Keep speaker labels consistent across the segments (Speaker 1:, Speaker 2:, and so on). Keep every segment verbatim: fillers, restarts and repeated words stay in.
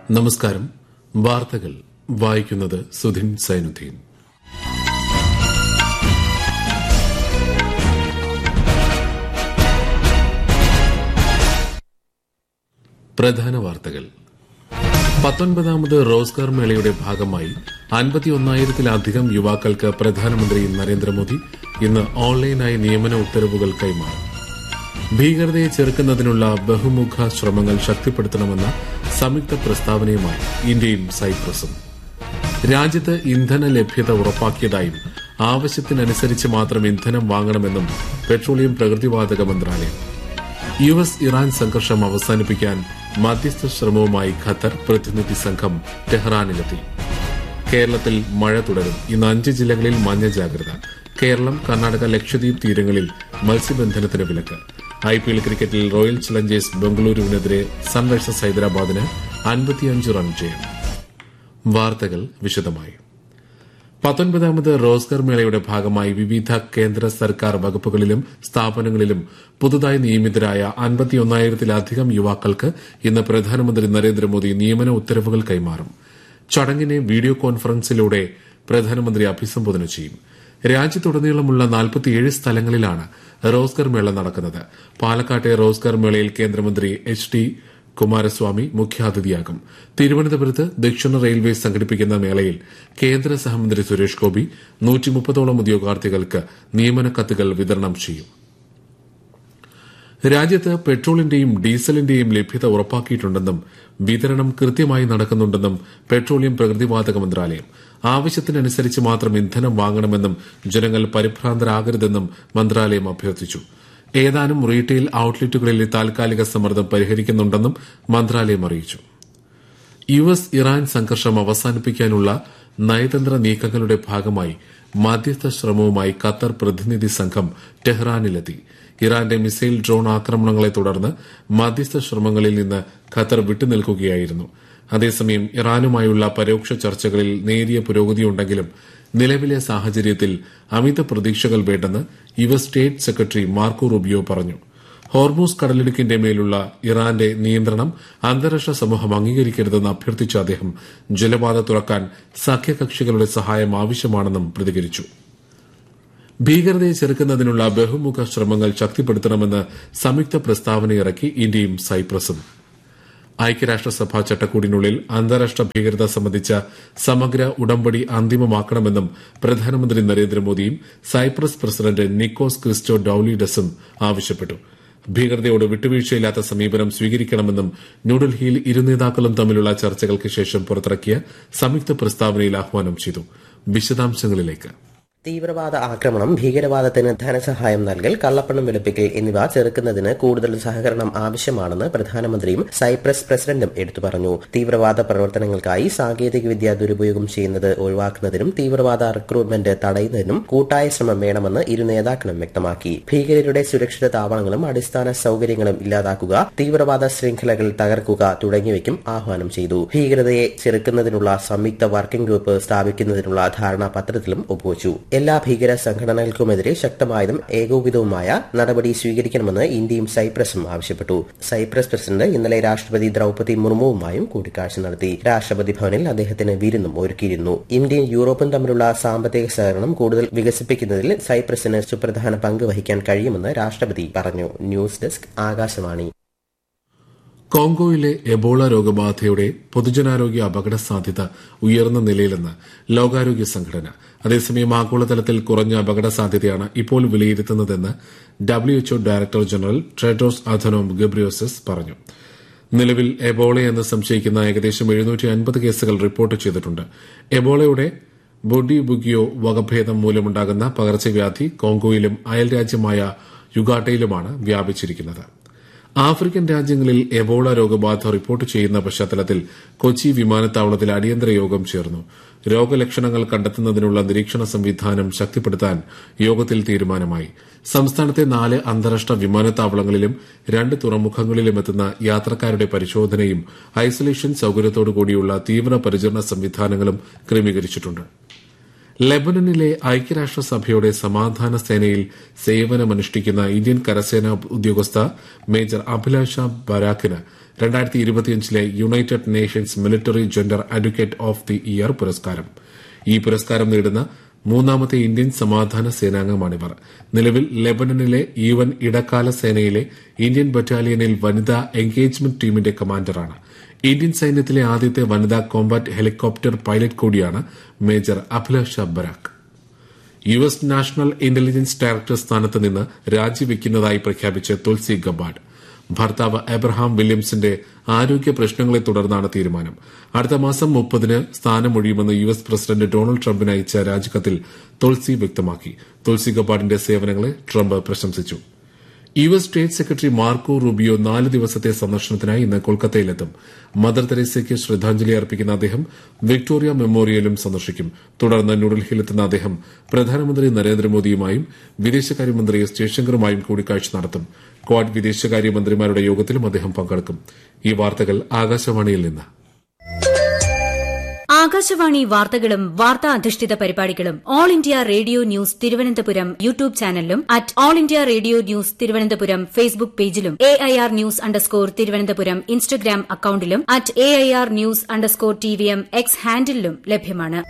Speaker 1: നമസ്കാരം. വാർത്തകൾ വായിക്കുന്നത് സുധിൻ സൈനുദ്ദീൻ. പ്രധാന വാർത്തകൾ. പത്തൊൻപതാമത് റോസ്ഗാർ മേളയുടെ ഭാഗമായി അൻപത്തിയൊന്നായിരത്തിലധികം യുവാക്കൾക്ക് പ്രധാനമന്ത്രി നരേന്ദ്രമോദി ഇന്ന് ഓൺലൈനായി നിയമന ഉത്തരവുകൾ കൈമാറും. ഭീകരതയെ ചെറുക്കുന്നതിനുള്ള ബഹുമുഖ ശ്രമങ്ങൾ ശക്തിപ്പെടുത്തണമെന്ന സംയുക്ത പ്രസ്താവനയുമായി ഇന്ത്യയും സൈപ്രസും. രാജ്യത്ത് ഇന്ധന ലഭ്യത ഉറപ്പാക്കിയതായും ആവശ്യത്തിനനുസരിച്ച് മാത്രം ഇന്ധനം വാങ്ങണമെന്നും പെട്രോളിയം പ്രകൃതിവാതക മന്ത്രാലയം. യു എസ് ഇറാൻ സംഘർഷം അവസാനിപ്പിക്കാൻ മധ്യസ്ഥ ശ്രമവുമായി ഖത്തർ പ്രതിനിധി സംഘം ടെഹ്റാനിലെത്തി. കേരളത്തിൽ മഴ തുടരും. ഇന്ന് അഞ്ച് ജില്ലകളിൽ മഞ്ഞ ജാഗ്രത. കേരളം, കർണാടക, ലക്ഷദ്വീപ് തീരങ്ങളിൽ മത്സ്യബന്ധനത്തിന് വിലക്ക്. ഐ പി എൽ ക്രിക്കറ്റിൽ റോയൽ ചലഞ്ചേഴ്സ് ബംഗളൂരുവിനെതിരെ സൺറൈസേഴ്സ് ഹൈദരാബാദിന് അൻപത്തിയഞ്ച് റൺ ജയം. വാർത്തകൾ വിശദമായി. പത്തൊൻപതാമത് റോസ്ഗാർ മേളയുടെ ഭാഗമായി വിവിധ കേന്ദ്ര സർക്കാർ വകുപ്പുകളിലും സ്ഥാപനങ്ങളിലും പുതുതായി നിയമിതരായ അൻപത്തിയൊന്നായിരത്തിലധികം യുവാക്കൾക്ക് ഇന്ന് പ്രധാനമന്ത്രി നരേന്ദ്രമോദി നിയമന ഉത്തരവുകൾ കൈമാറും. ചടങ്ങിനെ വീഡിയോ കോൺഫറൻസിലൂടെ പ്രധാനമന്ത്രി അഭിസംബോധന ചെയ്യും. രാജ്യത്തുടനീളമുള്ള നാൽപ്പത്തിയേഴ് സ്ഥലങ്ങളിലാണ് റോസ്ഗാർ മേള നടക്കുന്നത്. പാലക്കാട്ടെ റോസ്ഗാർ മേളയിൽ കേന്ദ്രമന്ത്രി എച്ച് ഡി കുമാരസ്വാമി മുഖ്യാതിഥിയാകും. തിരുവനന്തപുരത്ത് ദക്ഷിണ റെയിൽവേ സംഘടിപ്പിക്കുന്ന മേളയിൽ കേന്ദ്ര സഹമന്ത്രി സുരേഷ് ഗോപി നൂറ്റിമുപ്പതോളം ഉദ്യോഗാർത്ഥികൾക്ക് നിയമന കത്തുകൾ വിതരണം ചെയ്യും. രാജ്യത്ത് പെട്രോളിന്റെയും ഡീസലിന്റെയും ലഭ്യത ഉറപ്പാക്കിയിട്ടുണ്ടെന്നും വിതരണം കൃത്യമായി നടക്കുന്നുണ്ടെന്നും പെട്രോളിയം പ്രകൃതിവാതക മന്ത്രാലയം. ആവശ്യത്തിനനുസരിച്ച് മാത്രം ഇന്ധനം വാങ്ങണമെന്നും ജനങ്ങൾ പരിഭ്രാന്തരാകരുതെന്നും മന്ത്രാലയം അഭ്യർത്ഥിച്ചു. ഏതാനും റീറ്റെയിൽ ഔട്ട്ലെറ്റുകളിലെ താൽക്കാലിക സമ്മർദ്ദം പരിഹരിക്കുന്നുണ്ടെന്നും മന്ത്രാലയം അറിയിച്ചു. യു എസ് ഇറാൻ സംഘർഷം അവസാനിപ്പിക്കാനുള്ള നയതന്ത്ര നീക്കങ്ങളുടെ ഭാഗമായി മധ്യസ്ഥ ശ്രമവുമായി ഖത്തർ പ്രതിനിധി സംഘം ടെഹ്റാനിലെത്തി. ഇറാന്റെ മിസൈൽ ഡ്രോൺ ആക്രമണങ്ങളെ തുടർന്ന് മധ്യസ്ഥ ശ്രമങ്ങളിൽ നിന്ന് ഖത്തർ വിട്ടുനിൽക്കുകയായിരുന്നു. അതേസമയം ഇറാനുമായുള്ള പരോക്ഷ ചർച്ചകളിൽ നേരിയ പുരോഗതിയുണ്ടെങ്കിലും നിലവിലെ സാഹചര്യത്തിൽ അമിത പ്രതീക്ഷകൾ വേണ്ടെന്ന് U S state secretary Marco Rubio പറഞ്ഞു. ഹോർമൂസ് കടലിടുക്കിന്റെ മേലുള്ള ഇറാന്റെ നിയന്ത്രണം അന്താരാഷ്ട്ര സമൂഹം അംഗീകരിക്കരുതെന്ന് അഭ്യർത്ഥിച്ച അദ്ദേഹം ജലപാത തുറക്കാൻ സഖ്യകക്ഷികളുടെ സഹായം ആവശ്യമാണെന്നും പ്രതികരിച്ചു. ഭീകരതയെ ചെറുക്കുന്നതിനുള്ള ബഹുമുഖ ശ്രമങ്ങൾ ശക്തിപ്പെടുത്തണമെന്ന് സംയുക്ത പ്രസ്താവനയിറക്കി ഇന്ത്യയും സൈപ്രസും. ഐക്യരാഷ്ട്രസഭാ ചട്ടക്കൂടിനുള്ളിൽ അന്താരാഷ്ട്ര ഭീകരത സംബന്ധിച്ച സമഗ്ര ഉടമ്പടി അന്തിമമാക്കണമെന്നും പ്രധാനമന്ത്രി നരേന്ദ്രമോദിയും സൈപ്രസ് പ്രസിഡന്റ് നിക്കോസ് ക്രിസ്റ്റോ ഡൌലിഡസും ആവശ്യപ്പെട്ടു. ഭീകരതയോട് വിട്ടുവീഴ്ചയില്ലാത്ത സമീപനം സ്വീകരിക്കണമെന്നും ന്യൂഡൽഹിയിൽ ഇരു നേതാക്കളും തമ്മിലുള്ള ചർച്ചകൾക്ക് ശേഷം പുറത്തിറക്കിയ സംയുക്ത പ്രസ്താവനയിൽ ആഹ്വാനം ചെയ്തു. വിശദാംശങ്ങളിലേക്ക്.
Speaker 2: തീവ്രവാദ ആക്രമണം, ഭീകരവാദത്തിന് ധനസഹായം നൽകൽ, കള്ളപ്പണം വെളുപ്പിക്കൽ എന്നിവ ചെറുക്കുന്നതിന് കൂടുതൽ സഹകരണം ആവശ്യമാണെന്ന് പ്രധാനമന്ത്രിയും സൈപ്രസ് പ്രസിഡന്റും എടുത്തു പറഞ്ഞു. തീവ്രവാദ പ്രവർത്തനങ്ങൾക്കായി സാങ്കേതികവിദ്യ ദുരുപയോഗം ചെയ്യുന്നത് ഒഴിവാക്കുന്നതിനും തീവ്രവാദ റിക്രൂട്ട്മെന്റ് തടയുന്നതിനും കൂട്ടായ ശ്രമം വേണമെന്ന് ഇരു നേതാക്കളും വ്യക്തമാക്കി. ഭീകരരുടെ സുരക്ഷിത താവളങ്ങളും അടിസ്ഥാന സൌകര്യങ്ങളും ഇല്ലാതാക്കുക, തീവ്രവാദ ശൃംഖലകൾ തകർക്കുക തുടങ്ങിയവയ്ക്കും ആഹ്വാനം ചെയ്തു. ഭീകരതയെ ചെറുക്കുന്നതിനുള്ള സംയുക്ത വർക്കിംഗ് ഗ്രൂപ്പ് സ്ഥാപിക്കുന്നതിനുള്ള ധാരണാപത്രത്തിലും ഒപ്പുവച്ചു. എല്ലാ ഭീകര സംഘടനകൾക്കുമെതിരെ ശക്തമായതും ഏകോപിതവുമായ നടപടി സ്വീകരിക്കണമെന്ന് ഇന്ത്യയും സൈപ്രസും ആവശ്യപ്പെട്ടു. സൈപ്രസ് പ്രസിഡന്റ് ഇന്നലെ രാഷ്ട്രപതി ദ്രൌപതി മുർമുവുമായും കൂടിക്കാഴ്ച നടത്തി. രാഷ്ട്രപതി ഭവനിൽ അദ്ദേഹത്തിന് വിരുന്നും ഒരുക്കിയിരുന്നു. ഇന്ത്യയും യൂറോപ്പും തമ്മിലുള്ള സാമ്പത്തിക സഹകരണം കൂടുതൽ വികസിപ്പിക്കുന്നതിൽ സൈപ്രസിന് സുപ്രധാന പങ്ക് വഹിക്കാൻ കഴിയുമെന്ന് രാഷ്ട്രപതി പറഞ്ഞു. News desk, Akashvani.
Speaker 1: കോങ്കോയിലെ എബോള രോഗബാധയുടെ പൊതുജനാരോഗ്യ അപകട സാധ്യത ഉയർന്ന നിലയിലെന്ന് ലോകാരോഗ്യ സംഘടന. അതേസമയം ആഗോളതലത്തിൽ കുറഞ്ഞ അപകട സാധ്യതയാണ് ഇപ്പോൾ വിലയിരുത്തുന്നതെന്ന് WHO director general Tedros Adhanom Ghebreyesus പറഞ്ഞു. നിലവിൽ എബോളയെന്ന് സംശയിക്കുന്ന ഏകദേശം എഴുന്നൂറ്റി അൻപത് കേസുകൾ റിപ്പോർട്ട് ചെയ്തിട്ടുണ്ട്. എബോളയുടെ ബൊഡിബുഗിയോ വകഭേദം മൂലമുണ്ടാകുന്ന പകർച്ചവ്യാധി കോങ്കോയിലും അയൽരാജ്യമായ യുഗാണ്ടയിലുമാണ് വ്യാപിച്ചിരിക്കുന്നത്. ആഫ്രിക്കൻ രാജ്യങ്ങളിൽ എബോള രോഗബാധ റിപ്പോർട്ട് ചെയ്യുന്ന പശ്ചാത്തലത്തിൽ കൊച്ചി വിമാനത്താവളത്തിൽ അടിയന്തര യോഗം ചേർന്നു. രോഗലക്ഷണങ്ങൾ കണ്ടെത്തുന്നതിനുള്ള നിരീക്ഷണ സംവിധാനം ശക്തിപ്പെടുത്താൻ യോഗത്തിൽ തീരുമാനമായി. സംസ്ഥാനത്തെ നാല് അന്താരാഷ്ട്ര വിമാനത്താവളങ്ങളിലും രണ്ട് തുറമുഖങ്ങളിലുമെത്തുന്ന യാത്രക്കാരുടെ പരിശോധനയും ഐസൊലേഷൻ സൌകര്യത്തോടുകൂടിയുള്ള തീവ്ര പരിചരണ സംവിധാനങ്ങളും ക്രമീകരിച്ചിട്ടുണ്ട്. ലെബനനിലെ ഐക്യരാഷ്ട്രസഭയുടെ സമാധാന സേനയിൽ സേവനമനുഷ്ഠിക്കുന്ന ഇന്ത്യൻ കരസേനാ ഉദ്യോഗസ്ഥ മേജർ അഭിലാഷ ബരാക്കിന് രണ്ടായിരത്തി ഇരുപത്തിയഞ്ചിലെ United Nations military gender advocate of the year പുരസ്കാരം. ഈ പുരസ്കാരം നേടുന്ന മൂന്നാമത്തെ ഇന്ത്യൻ സമാധാന സേനാംഗമാണിവർ. നിലവിൽ ലെബനനിലെ യു എൻ ഇടക്കാല സേനയിലെ ഇന്ത്യൻ ബറ്റാലിയനിൽ വനിതാ എൻഗേജ്മെന്റ് ടീമിന്റെ കമാൻഡറാണ്. ഇന്ത്യൻ സൈന്യത്തിലെ ആദ്യത്തെ വനിതാ കോംബാറ്റ് ഹെലികോപ്റ്റർ പൈലറ്റ് കൂടിയാണ് major Abhilasha Barack. U S national intelligence director സ്ഥാനത്ത് നിന്ന് രാജിവെക്കുന്നതായി പ്രഖ്യാപിച്ച തുൾസി ഗബാർഡ്. ഭർത്താവ് എബ്രഹാം വില്യംസിന്റെ ആരോഗ്യ പ്രശ്നങ്ങളെ തുടർന്നാണ് തീരുമാനം. അടുത്ത മാസം മുപ്പതിന് സ്ഥാനമൊഴിയുമെന്ന് യു എസ് പ്രസിഡന്റ് ഡൊണാൾഡ് ട്രംപിന് അയച്ച രാജിക്കത്തിൽ തുൾസി വ്യക്തമാക്കി. തുൾസി ഗബാർഡിന്റെ സേവനങ്ങളെ ട്രംപ് പ്രശംസിച്ചു. U S state secretary Marco Rubio നാല് ദിവസത്തെ സന്ദർശനത്തിനായി ഇന്ന് കൊൽക്കത്തയിലെത്തും. മദർ തെരേസയ്ക്ക് ശ്രദ്ധാഞ്ജലി അർപ്പിക്കുന്ന അദ്ദേഹം വിക്ടോറിയ മെമ്മോറിയലും സന്ദർശിക്കും. തുടർന്ന് ന്യൂഡൽഹിയിലെത്തുന്ന അദ്ദേഹം പ്രധാനമന്ത്രി നരേന്ദ്രമോദിയുമായും വിദേശകാര്യമന്ത്രി എസ് ജയശങ്കറുമായും കൂടിക്കാഴ്ച നടത്തും. ക്വാഡ് വിദേശകാര്യമന്ത്രിമാരുടെ യോഗത്തിലും അദ്ദേഹം പങ്കെടുക്കും. ഈ വാർത്തകൾ ആകാശവാണിയിൽ നിന്ന്.
Speaker 3: ആകാശവാണി വാർത്തകളും വാർത്താ അധിഷ്ഠിത പരിപാടികളും all India radio news Thiruvananthapuram YouTube ചാനലിലും at all India radio news Thiruvananthapuram Facebook പേജിലും A I R news underscore Thiruvananthapuram Instagram അക്കൌണ്ടിലും at A I R news underscore T V M X ഹാൻഡിലും ലഭ്യമാണ്.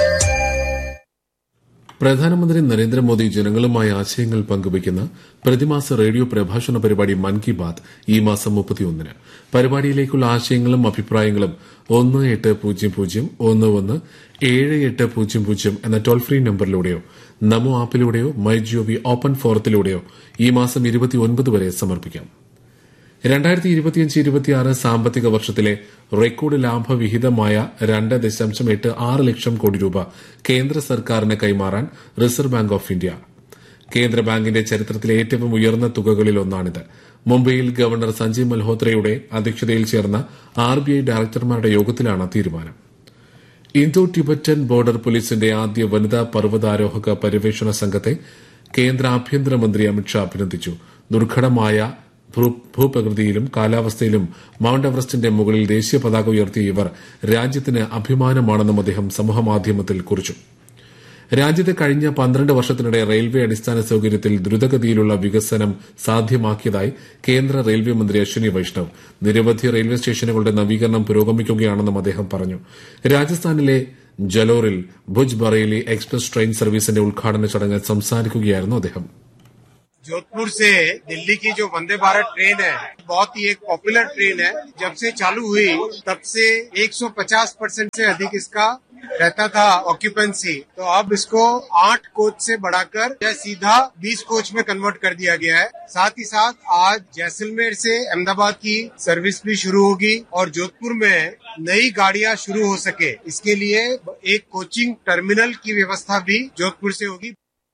Speaker 1: പ്രധാനമന്ത്രി നരേന്ദ്രമോദി ജനങ്ങളുമായി ആശയങ്ങൾ പങ്കുവയ്ക്കുന്ന പ്രതിമാസ റേഡിയോ പ്രഭാഷണ പരിപാടി മൻ കി ബാത് ഈ മാസം മുപ്പത്തിയൊന്നിന്. പരിപാടിയിലേക്കുള്ള ആശയങ്ങളും അഭിപ്രായങ്ങളും ഒന്ന് എട്ട് പൂജ്യം പൂജ്യം ഒന്ന് ഒന്ന് ഏഴ് എട്ട് പൂജ്യം പൂജ്യം എന്ന toll free നമ്പറിലൂടെയോ Namo ആപ്പിലൂടെയോ my G O V open ഫോറത്തിലൂടെയോ ഈ മാസം ഇരുപത്തിയൊൻപത് വരെ സമർപ്പിക്കാം. രണ്ടായിരത്തി ഇരുപത്തിയഞ്ച് ഇരുപത്തിയാറ് സാമ്പത്തിക വർഷത്തിലെ റെക്കോർഡ് ലാഭവിഹിതമായ രണ്ട് ദശാംശം എട്ട് ആറ് ലക്ഷം കോടി രൂപ കേന്ദ്ര സർക്കാരിന് കൈമാറാൻ റിസർവ് ബാങ്ക് ഓഫ് ഇന്ത്യ. കേന്ദ്ര ബാങ്കിന്റെ ചരിത്രത്തിലെ ഏറ്റവും ഉയർന്ന തുകകളിലൊന്നാണിത്. മുംബൈയിൽ ഗവർണർ സഞ്ജയ് മൽഹോത്രയുടെ അധ്യക്ഷതയിൽ ചേർന്ന ആർ ബി ഐ ഡയറക്ടർമാരുടെ യോഗത്തിലാണ് തീരുമാനം. ഇന്തോ ടിബറ്റൻ ബോർഡർ പോലീസിന്റെ ആദ്യ വനിതാ പർവ്വതാരോഹക പര്യവേഷണ സംഘത്തെ കേന്ദ്ര ആഭ്യന്തരമന്ത്രി അമിത്ഷാ അഭിനന്ദിച്ചു. ദുർഘടമായ ഭൂപ്രകൃതിയിലും കാലാവസ്ഥയിലും മൌണ്ട് എവറസ്റ്റിന്റെ മുകളിൽ ദേശീയ പതാക ഉയർത്തിയ ഇവർ രാജ്യത്തിന് അഭിമാനമാണെന്നും അദ്ദേഹം സമൂഹമാധ്യമത്തിൽ കുറിച്ചു. രാജ്യത്ത് കഴിഞ്ഞ പന്ത്രണ്ട് വർഷത്തിനിടെ റെയിൽവേ അടിസ്ഥാന സൌകര്യത്തിൽ ദ്രുതഗതിയിലുള്ള വികസനം സാധ്യമാക്കിയതായി കേന്ദ്ര റെയിൽവേ മന്ത്രി അശ്വിനി വൈഷ്ണവ്. നിരവധി റെയിൽവേ സ്റ്റേഷനുകളുടെ നവീകരണം പുരോഗമിക്കുകയാണെന്നും അദ്ദേഹം പറഞ്ഞു. രാജസ്ഥാനിലെ ജലോറിൽ ഭുജ് ബറേലി എക്സ്പ്രസ് ട്രെയിൻ സർവീസിന്റെ ഉദ്ഘാടന ചടങ്ങിൽ സംസാരിക്കുകയായിരുന്നു അദ്ദേഹം.
Speaker 4: जोधपुर से दिल्ली की जो वंदे भारत ट्रेन है बहुत ही एक पॉपुलर ट्रेन है. जब से चालू हुई तब से एक सौ पचास परसेंट से अधिक इसका रहता था ऑक्यूपेंसी. तो अब इसको आठ कोच से बढ़ाकर यह सीधा बीस कोच में कन्वर्ट कर दिया गया है. साथ ही साथ आज जैसलमेर से अहमदाबाद की सर्विस भी शुरू होगी और जोधपुर में नई गाड़ियां शुरू हो सके इसके लिए एक कोचिंग टर्मिनल की व्यवस्था भी जोधपुर से होगी.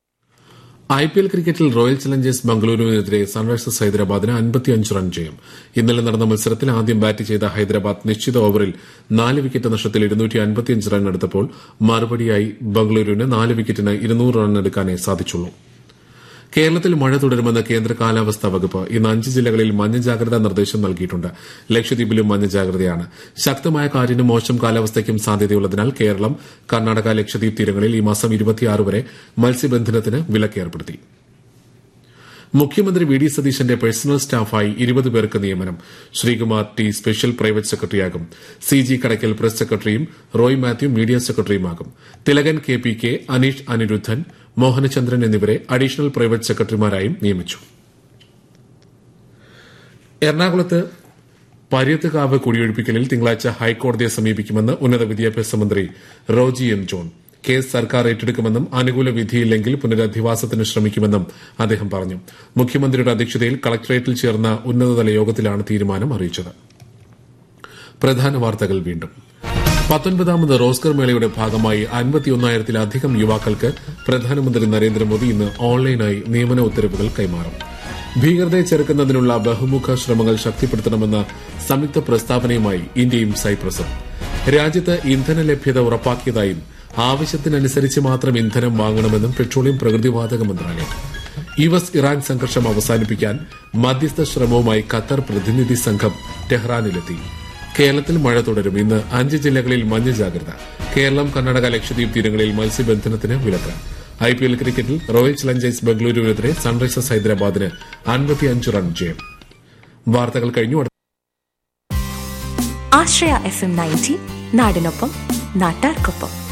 Speaker 1: ഐപിഎൽ ക്രിക്കറ്റിൽ റോയൽ ചലഞ്ചേഴ്സ് ബംഗളൂരുവിനെതിരെ സൺറൈസേഴ്സ് ഹൈദരാബാദിന് അൻപത്തിയഞ്ച് റൺ ജയം. ഇന്നലെ നടന്ന മത്സരത്തിൽ ആദ്യം ബാറ്റ് ചെയ്ത ഹൈദരാബാദ് നിശ്ചിത ഓവറിൽ നാല് വിക്കറ്റ് നഷ്ടത്തിൽ ഇരുന്നൂറ്റി അൻപത്തിയഞ്ച് റൺ എടുത്തപ്പോൾ മറുപടിയായി ബംഗളൂരുവിന് നാല് വിക്കറ്റിന് ഇരുന്നൂറ് റൺ എടുക്കാനേ സാധിച്ചുള്ളൂ. കേരളത്തിൽ മഴ തുടരുമെന്ന് കേന്ദ്ര കാലാവസ്ഥാ വകുപ്പ്. ഇന്ന് അഞ്ച് ജില്ലകളിൽ മഞ്ഞ ജാഗ്രതാ നിർദ്ദേശം നൽകിയിട്ടുണ്ട്. ലക്ഷദ്വീപിലും മഞ്ഞ ജാഗ്രതയാണ്. ശക്തമായ കാറ്റിനും മോശം കാലാവസ്ഥയ്ക്കും സാധ്യതയുള്ളതിനാൽ കേരളം, കർണാടക, ലക്ഷദ്വീപ് തീരങ്ങളിൽ ഈ മാസം ഇരുപത്തിയാറ് വരെ മത്സ്യബന്ധനത്തിന് വിലക്ക് ഏർപ്പെടുത്തി. മുഖ്യമന്ത്രി വി ഡി സതീശന്റെ പേഴ്സണൽ സ്റ്റാഫായി ഇരുപത് പേർക്ക് നിയമനം. Sreekumar T special private സെക്രട്ടറിയാകും. C G Kadakkal press സെക്രട്ടറിയും Roy Mathew media സെക്രട്ടറിയുമാകും. Thilakan K P K, Aneesh Anirudhan, Mohanachandran എന്നിവരെ അഡീഷണൽ പ്രൈവറ്റ് സെക്രട്ടറിമാരായും നിയമിച്ചു. എറണാകുളത്ത് പര്യത്തുകാവ് കുടിയൊഴിപ്പിക്കലിൽ തിങ്കളാഴ്ച ഹൈക്കോടതിയെ സമീപിക്കുമെന്ന് ഉന്നത വിദ്യാഭ്യാസ മന്ത്രി റോജി എം ജോൺ. കേസ് സർക്കാർ ഏറ്റെടുക്കുമെന്നും അനുകൂല വിധിയില്ലെങ്കിൽ പുനരധിവാസത്തിന് ശ്രമിക്കുമെന്നും അദ്ദേഹം പറഞ്ഞു. മുഖ്യമന്ത്രിയുടെ അധ്യക്ഷതയിൽ കളക്ടറേറ്റിൽ ചേർന്ന ഉന്നതതല യോഗത്തിലാണ് തീരുമാനം അറിയിച്ചത്. പ്രധാന വാർത്തകൾ വീണ്ടും. പത്തൊൻപതാമത് റോസ്കർ മേളയുടെ ഭാഗമായി അൻപത്തിയൊന്നായിരത്തിലധികം യുവാക്കൾക്ക് പ്രധാനമന്ത്രി നരേന്ദ്രമോദി ഇന്ന് ഓൺലൈനായി നിയമന ഉത്തരവുകൾ കൈമാറും. ഭീകരതയെ ചെറുക്കുന്നതിനുള്ള ബഹുമുഖ ശ്രമങ്ങൾ ശക്തിപ്പെടുത്തണമെന്ന സംയുക്ത പ്രസ്താവനയുമായി ഇന്ത്യയും സൈപ്രസും. രാജ്യത്ത് ഇന്ധന ലഭ്യത ഉറപ്പാക്കിയതായും ആവശ്യത്തിനനുസരിച്ച് മാത്രം ഇന്ധനം വാങ്ങണമെന്നും പെട്രോളിയം പ്രകൃതിവാതക മന്ത്രാലയം. യു എസ് ഇറാൻ സംഘർഷം അവസാനിപ്പിക്കാൻ മധ്യസ്ഥ ശ്രമവുമായി ഖത്തർ പ്രതിനിധി സംഘം ടെഹ്റാനിലെത്തി. കേരളത്തിൽ മഴ തുടരും. ഇന്ന് അഞ്ച് ജില്ലകളിൽ മഞ്ഞ ജാഗ്രത. കേരളം, കർണാടക, ലക്ഷദ്വീപ് തീരങ്ങളിൽ മത്സ്യബന്ധനത്തിന് വിലക്ക്. ഐ പി എൽ ക്രിക്കറ്റിൽ റോയൽ ചലഞ്ചേഴ്സ് ബംഗളൂരുവിനെതിരെ സൺറൈസേഴ്സ് ഹൈദരാബാദിന് അൻപത്തിയഞ്ച് റൺ ജയം. വാർത്തകൾ കഴിഞ്ഞു.
Speaker 5: ആശ്രയ എഫ് എം നയൻറ്റി നാടിനൊപ്പം നാട്ടാർക്കൊപ്പം.